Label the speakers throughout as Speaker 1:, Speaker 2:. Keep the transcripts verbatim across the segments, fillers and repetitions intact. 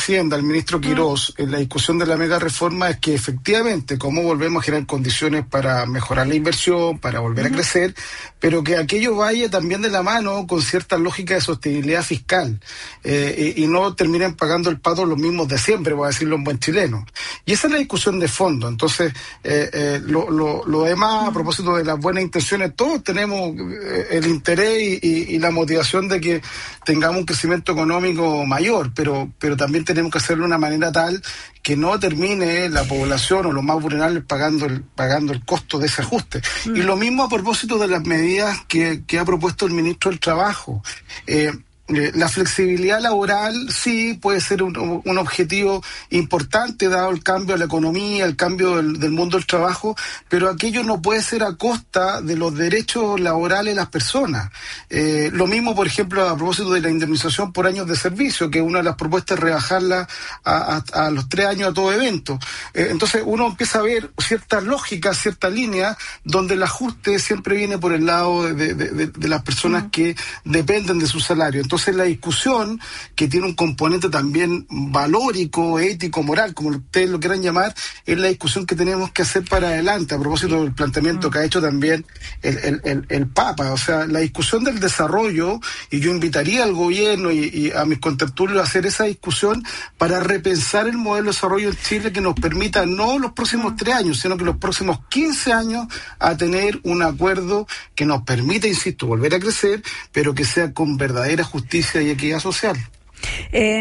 Speaker 1: Hacienda, el ministro Quirós, en la discusión de la mega reforma es que efectivamente cómo volvemos a generar condiciones para mejorar la inversión, para volver uh-huh. a crecer, pero que aquello vaya también de la mano con cierta lógica de sostenibilidad fiscal eh, y, y no terminen pagando el pato los mismos de siempre, voy a decirlo en buen chileno. Y esa es la discusión de fondo. Entonces, eh, eh, lo, lo, lo demás, a propósito de las buenas intenciones, todos tenemos eh, el interés y, y, y la motivación de que tengamos un crecimiento económico mayor, pero, pero también tenemos que hacerlo de una manera tal que no termine la población o los más vulnerables pagando el, pagando el costo de ese ajuste. Mm. Y lo mismo a propósito de las medidas que, que ha propuesto el ministro del Trabajo. Eh, La flexibilidad laboral sí puede ser un, un objetivo importante dado el cambio de la economía, el cambio del, del mundo del trabajo, pero aquello no puede ser a costa de los derechos laborales de las personas. Eh, lo mismo, por ejemplo, a propósito de la indemnización por años de servicio, que una de las propuestas es rebajarla a, a, a los tres años a todo evento. Eh, entonces uno empieza a ver cierta lógica, cierta línea, donde el ajuste siempre viene por el lado de, de, de, de las personas mm. que dependen de su salario. Entonces, Entonces la discusión, que tiene un componente también valórico, ético, moral, como ustedes lo quieran llamar, es la discusión que tenemos que hacer para adelante, a propósito del planteamiento que ha hecho también el, el, el, el Papa. O sea, la discusión del desarrollo, y yo invitaría al gobierno y, y a mis contertulios a hacer esa discusión para repensar el modelo de desarrollo en Chile que nos permita no los próximos tres años, sino que los próximos quince años a tener un acuerdo que nos permita, insisto, volver a crecer, pero que sea con verdadera justicia justicia y equidad social.
Speaker 2: Eh,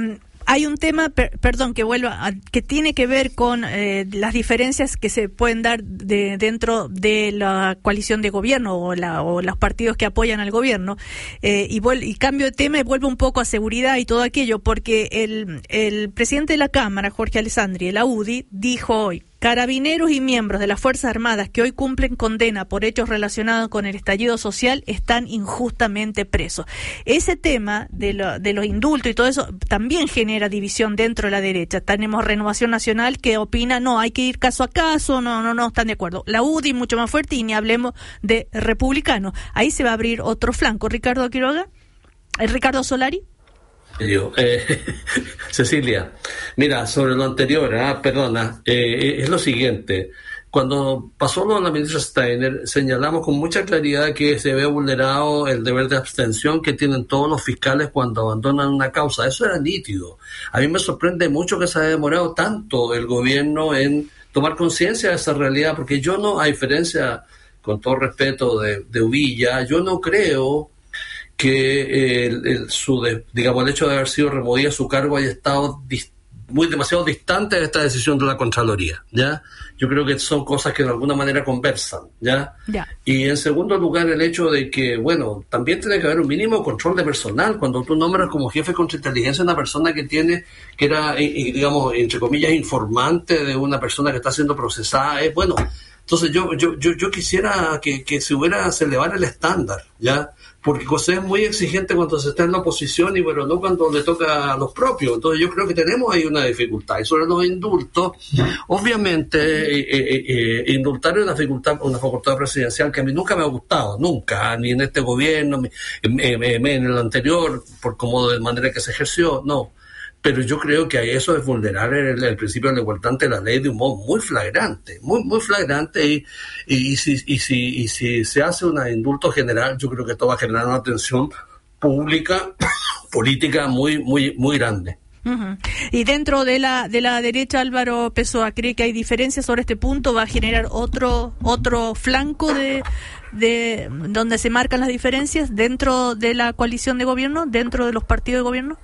Speaker 2: hay un tema, per, perdón, que vuelva, a, que tiene que ver con eh, las diferencias que se pueden dar de, dentro de la coalición de gobierno o, la, o los partidos que apoyan al gobierno. Eh, y, vuel, y cambio de tema y vuelvo un poco a seguridad y todo aquello, porque el, el presidente de la Cámara, Jorge Alessandri, de la U D I, dijo hoy: Carabineros y miembros de las Fuerzas Armadas que hoy cumplen condena por hechos relacionados con el estallido social están injustamente presos. Ese tema de, lo, de los indultos y todo eso también genera división dentro de la derecha. Tenemos Renovación Nacional que opina, no, hay que ir caso a caso, no, no, no están de acuerdo. La U D I mucho más fuerte y ni hablemos de republicanos. Ahí se va a abrir otro flanco. Ricardo Quiroga, ¿el Ricardo Solari?
Speaker 3: Yo, eh, Cecilia, mira, sobre lo anterior, ah, perdona, eh, es lo siguiente. Cuando pasó lo de la ministra Steiner, señalamos con mucha claridad que se ve vulnerado el deber de abstención que tienen todos los fiscales cuando abandonan una causa. Eso era nítido. A mí me sorprende mucho que se haya demorado tanto el gobierno en tomar conciencia de esa realidad, porque yo no, a diferencia, con todo respeto, de, de Uvilla, yo no creo que el, el, su de, digamos el hecho de haber sido removida su cargo haya estado dis, muy demasiado distante de esta decisión de la Contraloría, ¿ya? Yo creo que son cosas que de alguna manera conversan, ¿ya? Ya. Y en segundo lugar, el hecho de que, bueno, también tiene que haber un mínimo control de personal. Cuando tú nombras como jefe de contrainteligencia a una persona que tiene, que era, digamos, entre comillas, informante de una persona que está siendo procesada, es bueno. Entonces yo yo yo, yo quisiera que, que se hubiera, se elevara el estándar, ¿ya? Porque José es muy exigente cuando se está en la oposición y bueno, no cuando le toca a los propios. Entonces yo creo que tenemos ahí una dificultad. Y sobre los indultos, obviamente eh, eh, eh, indultar es una facultad, una facultad presidencial que a mí nunca me ha gustado, nunca, ni en este gobierno, ni, eh, eh, en el anterior, por cómo de manera que se ejerció, no. Pero yo creo que eso es vulnerar el, el principio de la igualdad ante la ley de un modo muy flagrante, muy muy flagrante, y, y, y, si, y, si, y si se hace un indulto general, yo creo que esto va a generar una tensión pública, política muy muy muy grande.
Speaker 2: Uh-huh. Y dentro de la de la derecha, Álvaro Pessoa, ¿cree que hay diferencias sobre este punto? ¿Va a generar otro otro flanco de, de donde se marcan las diferencias dentro de la coalición de gobierno, dentro de los partidos de gobierno?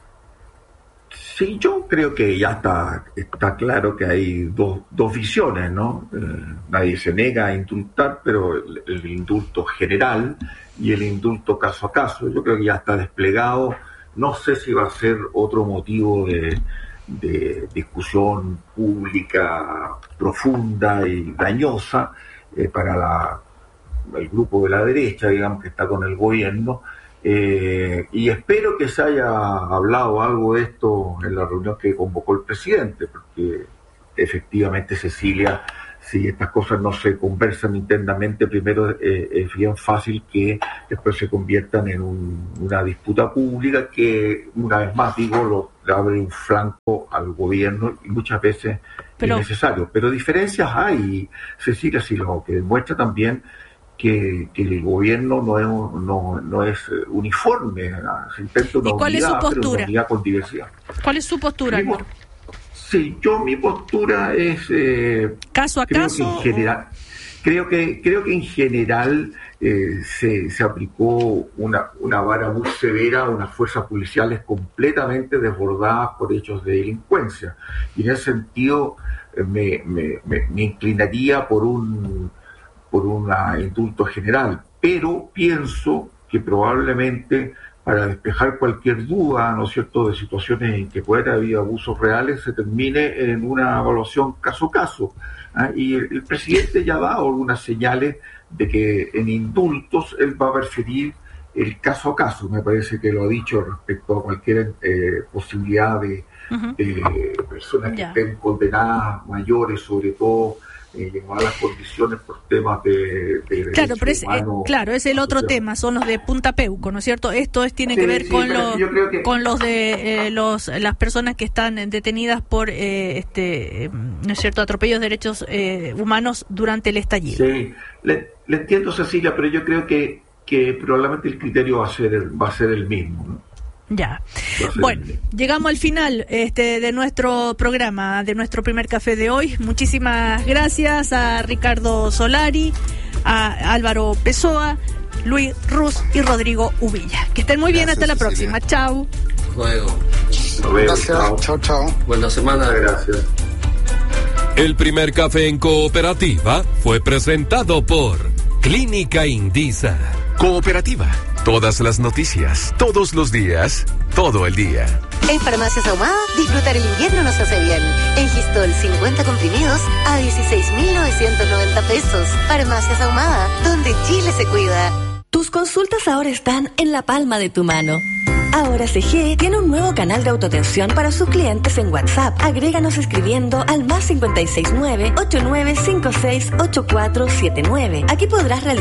Speaker 4: Sí, yo creo que ya está, está claro que hay dos, dos visiones, ¿no? Eh, nadie se niega a indultar, pero el, el indulto general y el indulto caso a caso, yo creo que ya está desplegado. No sé si va a ser otro motivo de, de discusión pública profunda y dañosa eh, para la, el grupo de la derecha, digamos, que está con el gobierno. Eh, y espero que se haya hablado algo de esto en la reunión que convocó el presidente, porque efectivamente Cecilia si estas cosas no se conversan internamente, primero eh, es bien fácil que después se conviertan en un, una disputa pública que, una vez más digo, lo, le abre un flanco al gobierno y muchas veces pero, es necesario. Pero diferencias hay, Cecilia, si lo que demuestra también que, que el gobierno no es, no, no es uniforme, se intenta una
Speaker 2: ¿Y cuál
Speaker 4: unidad,
Speaker 2: es su postura?
Speaker 4: pero una unidad con diversidad.
Speaker 2: ¿Cuál es su postura?
Speaker 4: Mi, sí, yo mi postura es... Eh,
Speaker 2: ¿Caso a
Speaker 4: creo
Speaker 2: caso?
Speaker 4: Que en general, creo, que, creo que en general eh, se, se aplicó una, una vara muy severa a unas fuerzas policiales completamente desbordadas por hechos de delincuencia. Y en ese sentido eh, me, me, me, me inclinaría por un... por un indulto general, pero pienso que probablemente para despejar cualquier duda, ¿no es cierto?, de situaciones en que pueda haber abusos reales, se termine en una evaluación caso a caso. ¿eh? Y el, el presidente ya ha dado algunas señales de que en indultos él va a preferir el caso a caso. Me parece que lo ha dicho respecto a cualquier eh, posibilidad de, uh-huh. de personas yeah. que estén condenadas mayores, sobre todo en eh, malas condiciones por temas de, de
Speaker 2: claro, pero es, eh, claro, es el otro social. Tema, son los de Punta Peuco, ¿no es cierto? Esto es, tiene sí, que ver sí, con los que... con los de eh, los las personas que están detenidas por eh, este, ¿no es cierto?, atropellos de derechos eh, humanos durante el estallido.
Speaker 4: Sí, le, le entiendo, Cecilia, pero yo creo que que probablemente el criterio va a ser el, va a ser el mismo, ¿no?
Speaker 2: Ya. Bueno, llegamos al final este de nuestro programa, de nuestro primer café de hoy. Muchísimas gracias a Ricardo Solari, a Álvaro Pessoa, Luis Ruz y Rodrigo Uvilla. Que estén muy bien, gracias, hasta la Cecilia. próxima. Chau.
Speaker 3: Luego.
Speaker 1: Gracias. Chao, chao.
Speaker 3: Buena semana.
Speaker 4: Gracias.
Speaker 5: El primer café en cooperativa fue presentado por Clínica Indisa. Cooperativa. Todas las noticias, todos los días, todo el día.
Speaker 6: En Farmacias Ahumada, disfrutar el invierno nos hace bien. En Gistol, cincuenta comprimidos a dieciséis mil novecientos noventa pesos. Farmacias Ahumada, donde Chile se cuida.
Speaker 7: Tus consultas ahora están en la palma de tu mano. Ahora C G tiene un nuevo canal de autoatención para sus clientes en WhatsApp. Agréganos escribiendo al más cinco seis nueve, ocho nueve cinco seis, ocho cuatro siete nueve. Aquí podrás realizar